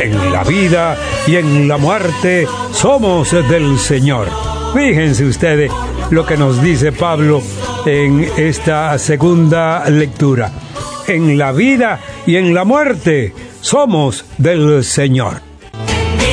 En la vida y en la muerte somos del Señor. Fíjense ustedes lo que nos dice Pablo en esta segunda lectura. En la vida y en la muerte somos del Señor.